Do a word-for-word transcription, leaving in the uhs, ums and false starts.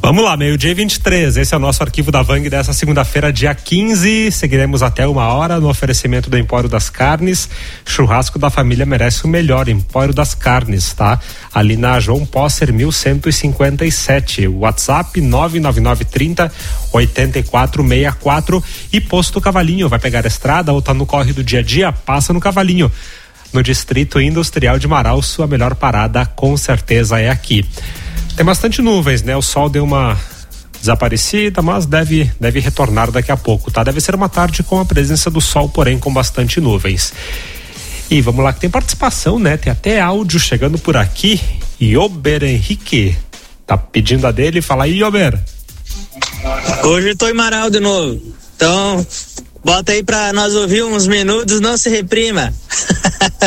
Vamos lá, meio-dia e vinte e três, esse é o nosso arquivo da Vang dessa segunda-feira, dia quinze, seguiremos até uma hora no oferecimento do Empório das Carnes. Churrasco da família merece o melhor, Empório das Carnes, tá? Ali na João Posser mil cento e cinquenta e sete, WhatsApp nove nove nove trinta oitenta e quatro sessenta e quatro. E Posto Cavalinho, vai pegar a estrada ou tá no corre do dia a dia? Passa no Cavalinho. No Distrito Industrial de Marau, sua melhor parada com certeza é aqui. Tem bastante nuvens, né? O sol deu uma desaparecida, mas deve, deve retornar daqui a pouco, tá? Deve ser uma tarde com a presença do sol, porém com bastante nuvens. E vamos lá, que tem participação, né? Tem até áudio chegando por aqui. Iober Henrique tá pedindo a dele. Fala aí, Iober. Hoje eu tô em Marau de novo. Então, bota aí pra nós ouvir uns minutos, não se reprima.